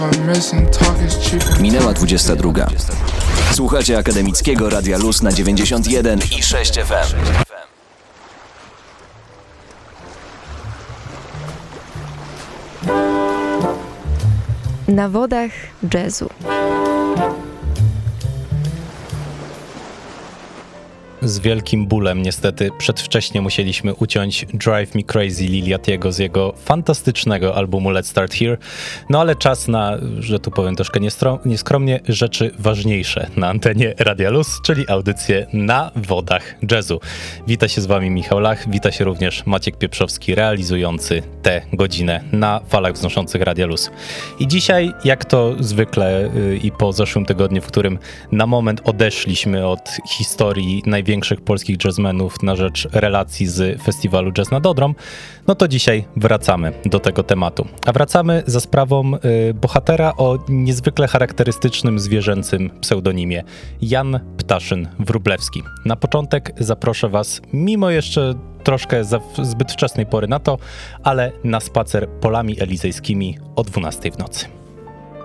Minęła 22. Słuchacie Akademickiego Radia Luz na 91 i 6 FM. Na wodach jazzu. Z wielkim bólem niestety przedwcześnie musieliśmy uciąć Drive Me Crazy Liliatiego z jego fantastycznego albumu Let's Start Here. No ale czas na, że tu powiem troszkę nieskromnie, rzeczy ważniejsze na antenie Radia Luz, czyli audycję Na wodach jazzu. Wita się z wami Michał Lach, wita się również Maciek Pieprzowski, realizujący tę godzinę na falach wznoszących Radia Luz. I dzisiaj, jak to zwykle i po zeszłym tygodniu, w którym na moment odeszliśmy od historii największych polskich jazzmenów na rzecz relacji z festiwalu Jazz nad Odrą, no to dzisiaj wracamy do tego tematu. A wracamy za sprawą bohatera o niezwykle charakterystycznym zwierzęcym pseudonimie Jan Ptaszyn-Wróblewski. Na początek zaproszę was, mimo jeszcze troszkę zbyt wczesnej pory na to, ale na spacer polami elizejskimi o 12 w nocy.